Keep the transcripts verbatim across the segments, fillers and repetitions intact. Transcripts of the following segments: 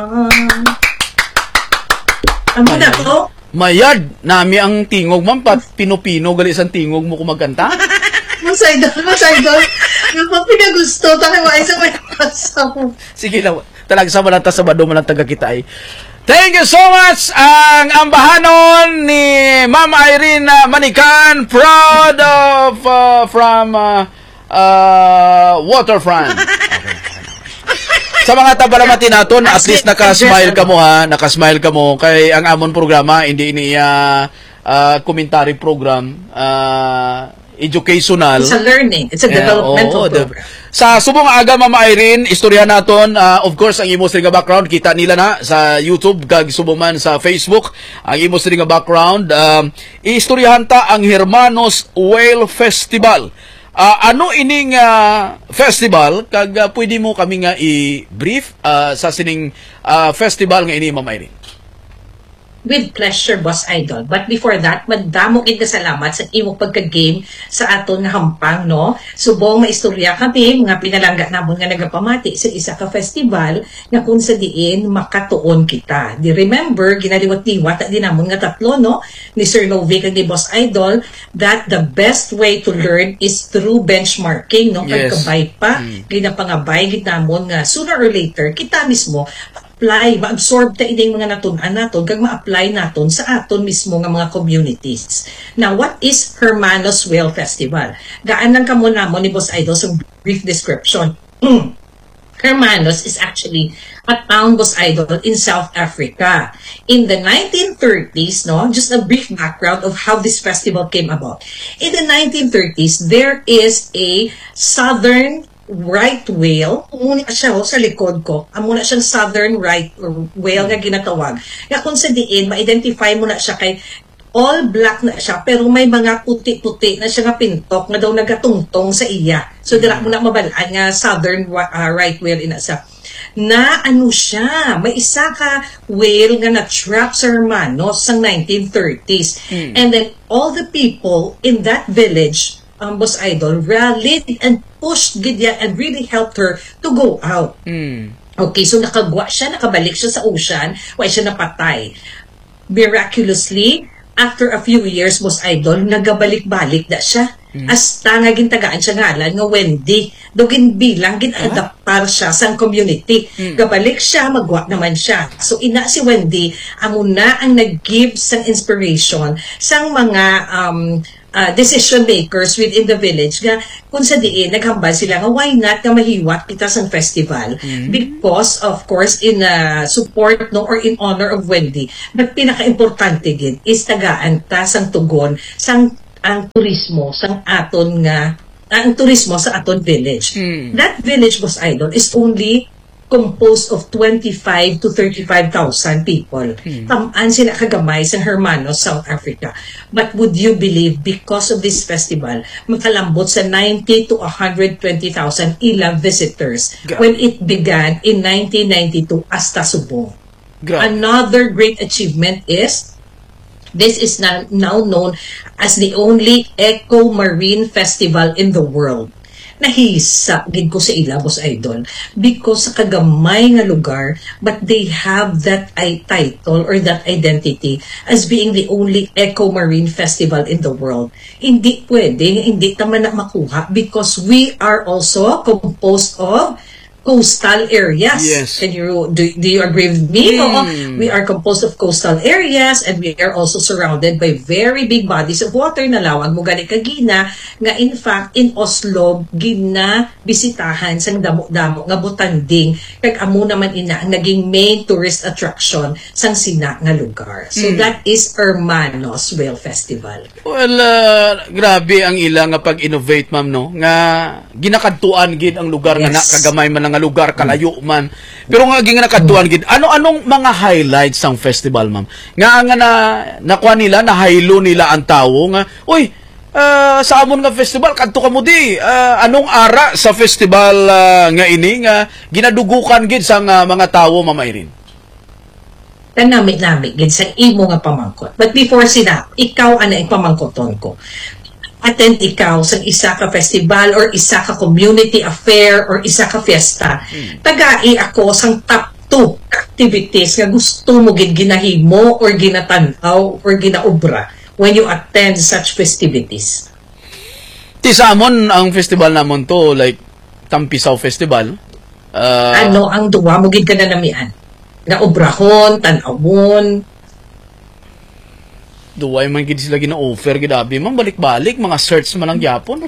Amo na ko? Mayad, nami ang tingog, ma'am. Pat pino-pino, galis ang tingog mo kumagkanta. Masay doon, masay doon. Yung mga pinagusto, tayo ay sa may pasa mo. Sige lang, talaga sa malanta sa bado, malang taga kita ay. Thank you so much ang ambahanon ni Ma'am Irene Manican, proud of uh, from uh, uh, Waterfront. Okay. Sa mga tabalamati naton, at least naka-smile ka mo ha, naka-smile ka mo kay ang amon programa hindi ini uh, uh, commentary program, uh, educational. It's a learning, it's a developmental uh, oh, program. De sa subong aga, Ma'am Irene, istorya naton, uh, of course, ang imo nga background, kita nila na sa YouTube, kag subong man sa Facebook, ang imo nga background, um, istoryahan ta ang Hermanos Whale Festival. Uh, ano ining uh, festival, kag uh, pwede mo kami nga i-brief uh, sa sining uh, festival nga ini, Ma'am Irene? With pleasure, Boss Idol. But before that, magdamo kid salamat sa imong pagka-game sa aton nga hampang, no? Subong maistorya kami, mga pinalangga namon nga nagapamati sa isa ka festival nga kung sa diin makatuon kita. Di remember, ginaliwat-liwat din namon nga tatlo, no? Ni Sir Novic and ni Boss Idol, that the best way to learn is through benchmarking, no? Yes. Pagkabay pa, mm. ginapangabay gid namon nga sooner or later, kita mismo apply, ma-absorb ta ining mga natunan naton kag ma-apply naton sa aton mismo nga mga communities. Now, what is Hermanos Whale Festival? Gaan lang kamo namon ni Boss Idol sa brief description. Hermanos is actually a town, Boss Idol, in South Africa. In the nineteen thirties, no, just a brief background of how this festival came about. In the nineteen thirties, there is a southern right whale, muna siya ho, sa likod ko, muna siyang southern right whale nga ginatawag. Nga kung sa diin, ma-identify mo na siya kay all black na siya, pero may mga puti-puti na siya nga pintok na daw nagatungtong sa iya. So, dira mo na mabalaan nga southern uh, right whale ina sa na ano siya, may isa ka whale nga na-trap sa Hermanos sa nineteen thirties. Mm. And then, all the people in that village, um, Boss Idol, rallied and pushed Gideon and really helped her to go out. Mm. Okay, so nakagwa siya, nakabalik siya sa ocean, why siya napatay. Miraculously, after a few years, Boss Idol, nagabalik-balik na siya. Mm. Hasta nga gintagaan siya ngalan nga Wendy. Dugin bilang gin-adaptar siya sa community. Mm. Gabalik siya, magwa naman siya. So ina si Wendy, amo na ang nag-give sang inspiration sang mga um, uh, decision makers within the village nga kung sa diin naghambal sila nga why not nga mahiwat kita sang festival. Mm. Because of course in uh, support no or in honor of Wendy, but pinaka-importante gid is tagaan ta sang tugon sang ang turismo sang aton nga ang turismo sa aton village. Mm. That village, Boss Idol, is only composed of twenty-five to thirty-five thousand people. Mm. Tamaan sila kagamay sa Hermanos, South Africa. But would you believe, because of this festival, makalambot sa ninety to one hundred twenty thousand ilang visitors God. When it began in nineteen ninety-two hasta subong. God. Another great achievement is this is now, now known as the only eco-marine festival in the world. Nahisa gid ko sa ila, Boss Idol, because sa kagamay nga lugar, but they have that I title or that identity as being the only eco-marine festival in the world. Hindi pwede, hindi taman na makuha because we are also composed of coastal areas. Yes. Can you do, do you agree with me? Mm. Oo, we are composed of coastal areas and we are also surrounded by very big bodies of water na lawag mo gani kagina nga in fact in Oslo gina bisitahan sang damo-damo nga butanding kag amo naman ina ang naging main tourist attraction sang sina nga lugar. So mm. that is Hermanos Whale Festival. Well, uh, grabe ang ila nga pag-innovate, ma'am, no? Nga ginakadtuan gid ang lugar yes. nga na kagamay man nga lugar kalayo man. Pero nga ginga nakadtuan gid. Ano-anong mga highlights sang festival, ma'am? Nga nga na nakuha nila, na haylo nila ang tawo nga, uy, uh, sa amon nga festival kadto ka mo di. Uh, anong ara sa festival uh, nga ini nga ginadugukan gid sang uh, mga tawo, Ma'am Irene? Tanami-nami gid sa imo nga pamangkot. But before sila, ikaw ana ang pamangkoton ko. Attend ikaw sa isa ka festival or isa ka community affair or isa ka fiesta. Hmm. Tagai ako sang top two activities nga gusto mo gid ginahimo or ginatanaw or ginaobra when you attend such festivities? Ti samon ang festival namon to like Tampisaw Festival. Uh, ano ang duwa mo gid kananamian? Na obrahon, tanawon. Duway man gid sila gina-offer gid abi man balik-balik mga search man ang gyapon.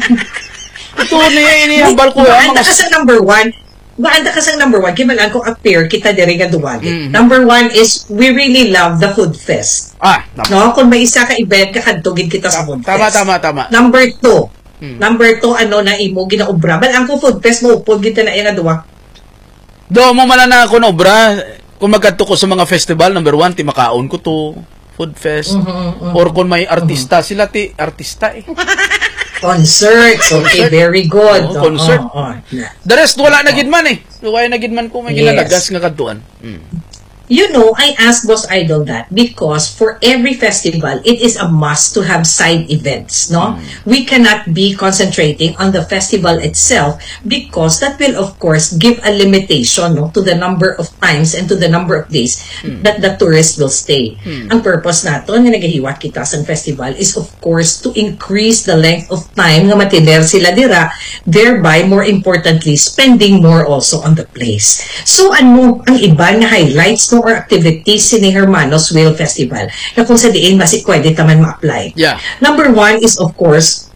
Ito niya inihambal ko ang mga ka sa number one. Baanda ka sa number one, kimalaan ko appear kita diri nga duwagi. Mm-hmm. Number one is we really love the food fest. Ah, tama. No, kung may isa ka event kakadtugid kita sa food Tama, fest. tama, tama. Number two. Hmm. Number two, ano na imo ginaobra. Bal ang ko food fest mo upod kita na iya nga duwa. Do mo man na ako na obra kung magkadto ko sa mga festival number one ti makaon ko to food fest Mm-hmm, mm-hmm. or kung may artista mm-hmm. sila ti artista eh. Concerts. Okay, very good. Oo, concert. Oh, oh, oh. The rest wala na gid man eh. Wala na gid man ko may Yes. ginalagas nga kadtuan. Mm. You know, I asked Boss Idol that because for every festival, it is a must to have side events, no? Mm. We cannot be concentrating on the festival itself because that will, of course, give a limitation, no, to the number of times and to the number of days Mm. that the tourist will stay. Mm. Ang purpose nato nga nagahiwat kita sa festival is, of course, to increase the length of time nga matiner sila dira, thereby, more importantly, spending more also on the place. So, ano ang iba nga highlights no, or activities ni Hermanos Whale Festival na kung sa diin basi pwede taman ma-apply. Yeah. Number one is, of course,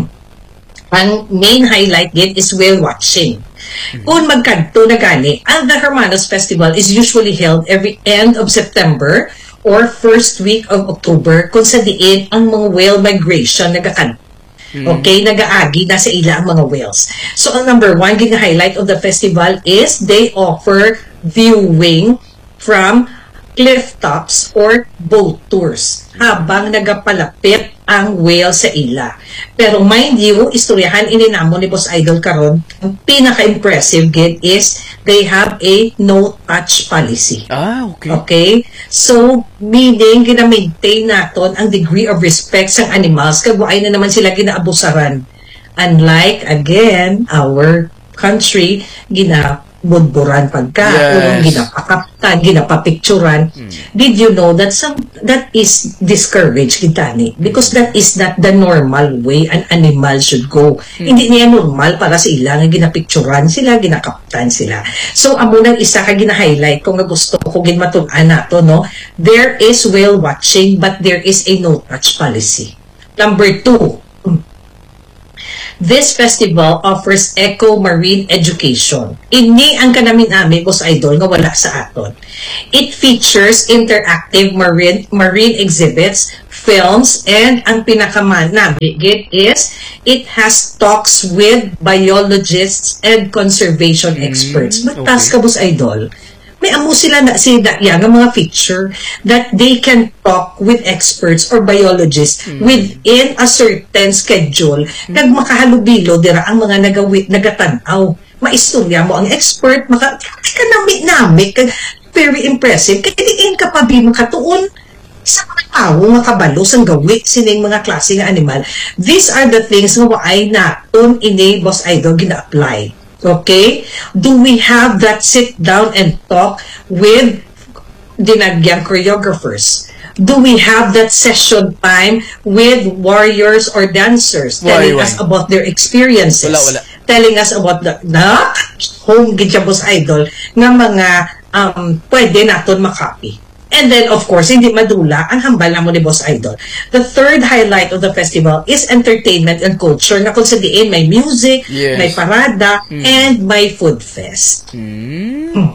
ang main highlight din is whale watching. Mm-hmm. Kung magkadto na gani, ang the Hermanos Festival is usually held every end of September or first week of October kung sa diin ang mga whale migration nagakadto. Mm-hmm. Okay, nagaagi na sa ila ang mga whales. So, ang number one, gina-highlight of the festival is they offer viewing from cliff tops or boat tours habang nagapalapit ang whale sa ila. Pero mind you, istoryahan ininamo ni Boss Idol karon, ang pinaka-impressive gid is they have a no-touch policy. Ah, okay. Okay? So, meaning, gina-maintain naton ang degree of respect sa animals kag waay na naman sila ginaabusaran. Unlike, again, our country, gina budburan pagka, yes. ginapakaptan, ginapapicturan. Mm. Did you know that some that is discouraged kitani? Because that is not the normal way an animal should go. Mm. Hindi niya normal para sa ilang ginapicturan sila, ginakaptan sila. So, amo nang isa ka gina-highlight kung gusto ko ginmatun-an nato, no? There is whale watching but there is a no-touch policy. Number two, this festival offers eco-marine education. Ini ang kanamin-ami, Boss Idol, nga wala sa aton. It features interactive marine marine exhibits, films, and ang pinakamanabigit is it has talks with biologists and conservation experts. Mm, Batas okay. ka, Boss Idol. May amo sila na sila yang mga feature that they can talk with experts or biologists mm. within a certain schedule mm. kag makahalubilo dira ang mga nagawi nagatanaw maistorya mo ang expert maka kanami-nami kag very impressive kay diin ka pa bi makatuon sa mga tao makabalo sang gawi sining mga klase nga animal. These are the things nga waay naton ini Boss Idol gina-apply. Okay? Do we have that sit down and talk with dinagyang choreographers? Do we have that session time with warriors or dancers telling why, why? us about their experiences? Wala, wala. Telling us about the na home gidya Boss Idol nga mga um, pwede naton makopy. And then, of course, hindi madula ang hambal mo ni Boss Idol. The third highlight of the festival is entertainment and culture na kung sa diin may music, yes. may parada, mm. and may food fest. Mm. Mm.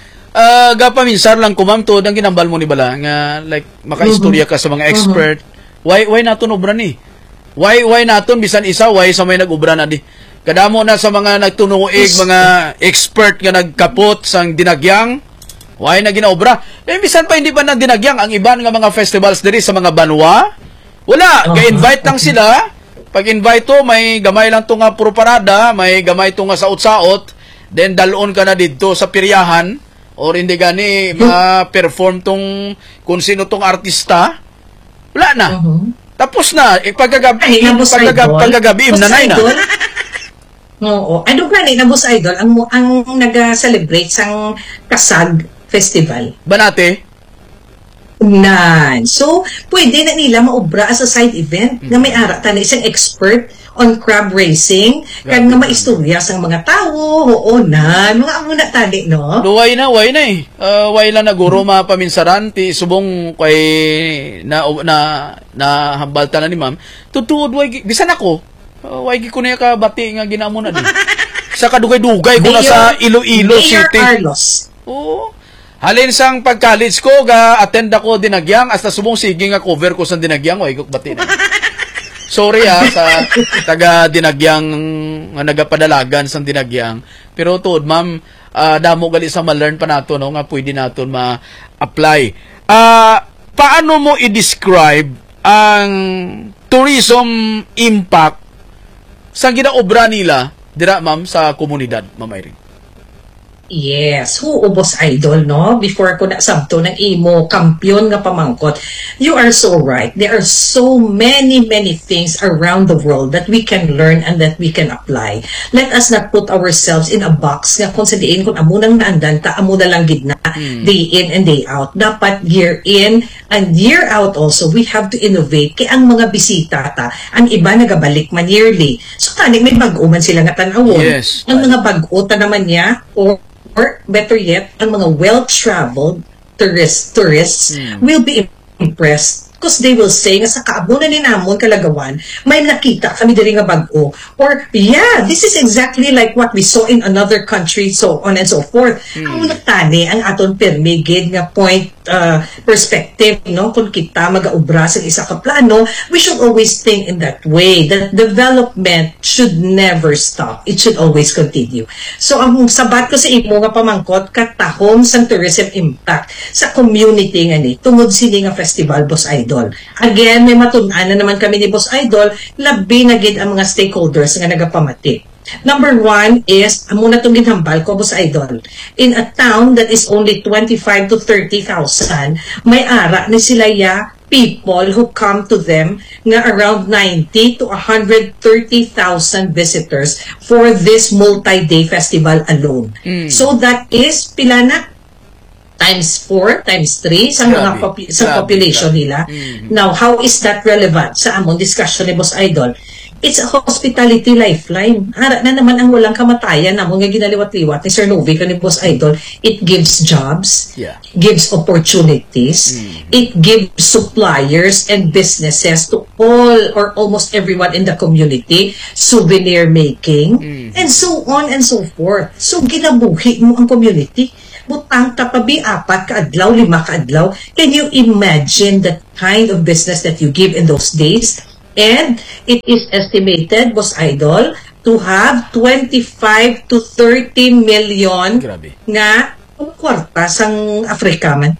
Uh, gapa minsan lang kumam to ang ginambal mo ni bala nga like makaistorya ka sa mga expert. Mm-hmm. Why why naton obra ni? Why why naton bisan isa why sa may nag-ubra na di? Kadamo na sa mga nagtunuig mga expert nga nagkapot sang dinagyang. Why na ginaobra? Eh, bisan pa hindi pa na dinagyang ang iban nga mga festivals diri sa mga banwa. Wala, uh-huh. Kaya-invite lang sila. Pag-invite to, may gamay lang to nga puro parada, may gamay to nga saot-saot, then dalon ka na dito sa piryahan, or hindi gani ma-perform tong kung sino tong artista. Wala na. Uh-huh. Tapos na. Eh, pagkagabi, Ay, pagkagabi, pagkagabi, nanay na. Oo. Ano gani na Boss Idol ang ang nag-celebrate sang Kasag Festival? Banate? Nan. So, pwede na nila maobra as a side event mm. nga may ara tani isang expert on crab racing kag nga maistorya sang mga tao. Oo na, mga amo na tani no. Luway na, way na eh. Uh, way lang na guro hmm. mapaminsaran ti subong kay na na na hambalta na ni ma'am. Tutuod way bisan ako. Uh, way gi ko na ka bati nga ginamo na din. Sa kadugay-dugay ko na sa Iloilo City. Carlos. Oo. Halin sang pag-college ko, ga-attend ako dinagyang, hasta subong sige nga cover ko sa dinagyang, way bati na. Sorry ah, sa taga-dinagyang nga nagapadalagan sa dinagyang. Pero tuod, ma'am, uh, damo gali sa ma-learn pa nato, no, nga pwede nato ma-apply. Uh, paano mo i-describe ang tourism impact sa ginaobra nila, dira, ma'am, sa komunidad, Ma'am Irene? Yes, who Boss Idol, no? Before ko na sabto ng imo, kampiyon nga pamangkot. You are so right. There are so many, many things around the world that we can learn and that we can apply. Let us not put ourselves in a box nga kung sa diin kung amo nang naandan ta, amo na lang gid na, mm. day in and day out. Dapat year in and year out also, we have to innovate. Kaya ang mga bisita ta, ang iba nagabalik man yearly. So, tani, may bag-o man sila nga tanawon. Yes. Ang mga bag-o ta naman niya, or Or better yet, ang mga well-traveled tourists, tourists mm. will be impressed because they will say nga sa kaabunan ni namon kalagawan may nakita kami diri nga bag-o, or yeah, this is exactly like what we saw in another country, so on and so forth. Mm. Ang natani ang aton permigid nga point uh, perspective, no, kung kita magaobra sa isa ka plano, we should always think in that way that development should never stop, it should always continue. So ang sabat ko sa imo nga pamangkot katahom sang tourism impact sa community nga ni tungod sini nga festival, Boss Idol. Again, may matun-an na naman kami ni Boss Idol, labi na gid ang mga stakeholders nga nagapamati. Number one is, amo na itong ginhambal ko, Boss Idol. In a town that is only twenty-five to thirty thousand, may ara ni sila ya people who come to them nga around ninety to one hundred thirty thousand visitors for this multi-day festival alone. Mm. So that is, pila na? Times four, times three sa mga popu- sa population nila. Mm-hmm. Now, how is that relevant sa among discussion ni Boss Idol? It's a hospitality lifeline. Ara na naman ang walang kamatayan namon nga ginaliwat-liwat ni Sir Novi ni Boss Idol. It gives jobs, yeah. gives opportunities, mm-hmm. it gives suppliers and businesses to all or almost everyone in the community, souvenir making, mm-hmm. and so on and so forth. So, ginabuhi mo ang community. Butang tapabi apat kaadlaw, lima kaadlaw. Can you imagine the kind of business that you give in those days? And it is estimated, Boss Idol, to have twenty-five to thirty million Grabe. nga kwarta sang Afrika man.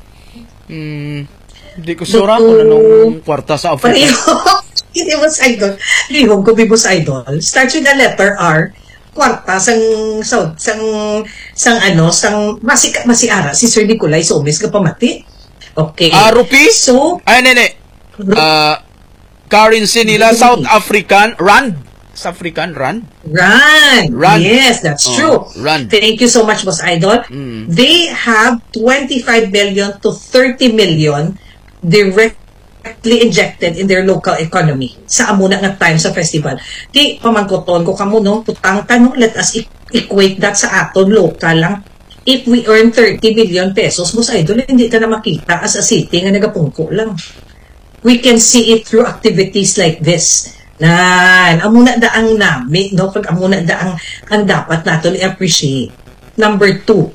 Hmm, hindi ko sura kung anong kwarta sa Afrika. Hindi, Boss Idol. Lihog ko, Boss Idol. Starts with the letter R. Kwarta sang sang sang sang ano sang masika masiara si Sir Nicolay Somes ka pamati. Okay. Ah, rupees? So, ay nene. Uh, currency nila South African rand. South African rand. Rand. Rand. Yes, that's oh, true. Rand. Thank you so much, Boss Idol. Mm. They have twenty-five million to thirty million direct directly injected in their local economy sa amuna nga time sa festival. Di pamangkoton ko kamo no, putang tanong, let us equate that sa aton local lang. If we earn thirty million pesos, Boss Idol, hindi ta na makita as a city nga nagapungko lang. We can see it through activities like this. Nan, amuna da ang nami, no, pag amuna da ang ang dapat nato i-appreciate. Number two,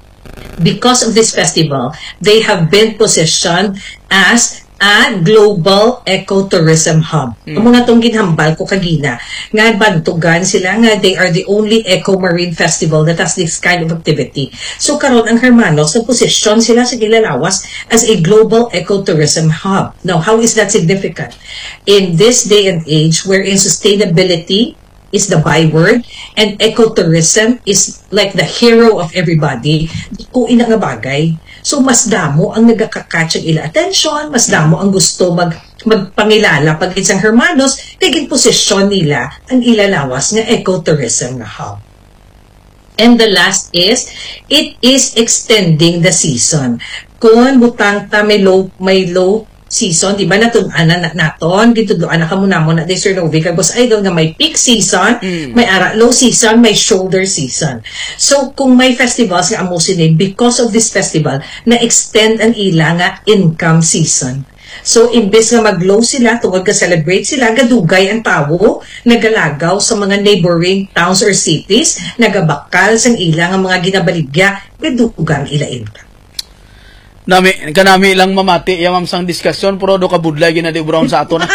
because of this festival, they have been positioned as a global ecotourism hub. Mm. Amo na tong ginhambal ko kagina nga bantugan sila nga they are the only eco-marine festival that has this kind of activity. So karon ang Hermanos na posisyon sila sa Gilalawas as a global ecotourism hub. Now, how is that significant? In this day and age wherein sustainability is the byword and ecotourism is like the hero of everybody, kung ina nga bagay. So mas damo ang nagakakatch ang ila attention, mas damo ang gusto mag magpangilala pag isang hermanos, kaging posisyon nila ang ilalawas nga ecotourism na hub. And the last is, it is extending the season. Kung butang ta may low, may low season, di ba natunan na naton, gituduan na kamo namo na Sir Novi, kagos idol nga may peak season, mm. may ara low season, may shoulder season. So kung may festivals nga amo sini, because of this festival, na-extend ang ila nga income season. So, imbes nga mag-low sila, tungod ka celebrate sila, gadugay ang tawo, nagalagaw sa mga neighboring towns or cities, nagabakal sa ila nga mga ginabaligya, gadugang ila income. Nami, kanami lang mamati, yung mamsang diskusyon, pero do kabudlay gina di brown sa ato na.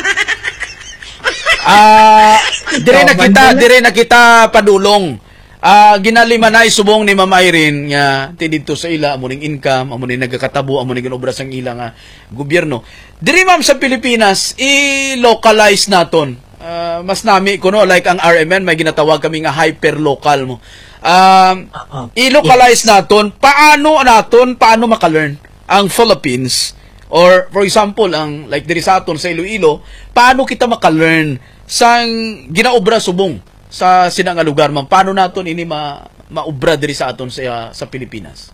Ah, dire na kita, dire na kita padulong. Ah, ginalima na isubong ni Ma'am Irene nga ti didto sa ila amo ning income, amo ning nagakatabo, amo ning ginobra sang ila nga gobyerno. Dire ma'am sa Pilipinas, i-localize naton. Uh, mas nami kuno like ang R M N may ginatawag kami nga hyper local mo. Um, uh, uh, i-localize yes. naton paano naton paano maka-learn ang Philippines, or for example ang like diri sa aton sa Iloilo, paano kita maka-learn sang ginaobra subong sa sinang nga lugar man, paano naton ini ma maobra diri sa aton sa sa Pilipinas?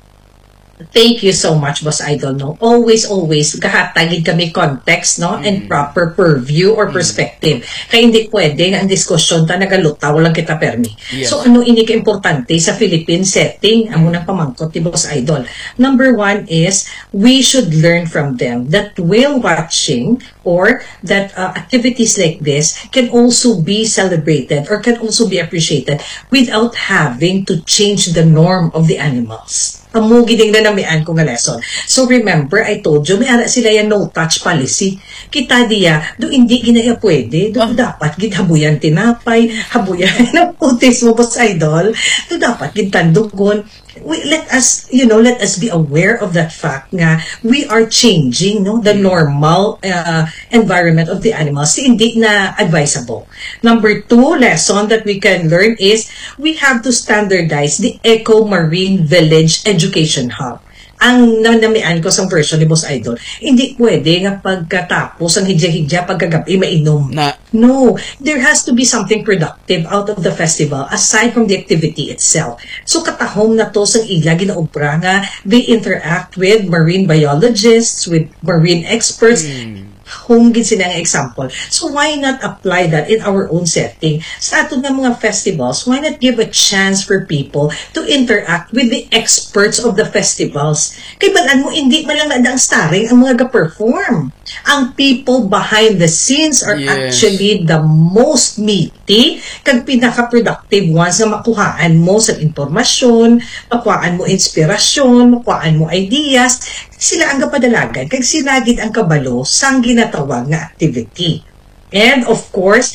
Thank you so much, Boss Idol. No? Always, always, kahatagin kami context no? Mm. and proper purview or perspective. Mm. Kaya hindi pwede nga ang diskusyon ta nagaluta, walang kita permi. Yes. So, ano ini ka-importante sa Philippine setting? Amo nang pamangkot ni Boss Idol. Number one is, we should learn from them that whale watching or that uh, activities like this can also be celebrated or can also be appreciated without having to change the norm of the animals. Amo gining na namian ko nga lesson. So remember, I told you, may ara sila yan no-touch policy. Kita diya, do hindi ginaya pwede, do oh. dapat githabuyan tinapay, habuyan ng putis mo, Boss Idol, do dapat gitandugon. We, let us, you know, let us be aware of that fact nga we are changing no the normal uh, environment of the animals. Hindi na advisable. Number two lesson that we can learn is we have to standardize the Eco Marine Village Education Hub. Ang nanamian ko sa version ni Boss Idol, hindi pwede nga pagkatapos ang hidya-hidya pagkagabi mainom. Na. No, there has to be something productive out of the festival aside from the activity itself. So katahom na to sa ila ginaobra nga they interact with marine biologists, with marine experts, hmm. home gid sila nga example. So why not apply that in our own setting? Sa ato nga mga festivals, why not give a chance for people to interact with the experts of the festivals? Kay balan mo, hindi man lang ang starring ang mga ga-perform. Ang people behind the scenes are yes. actually the most meaty kag pinaka-productive ones na makuhaan mo sa impormasyon, makuhaan mo inspirasyon, makuhaan mo ideas. Sila ang kapadalagan kag sila gid ang kabalo sang ginatawag nga activity. And of course,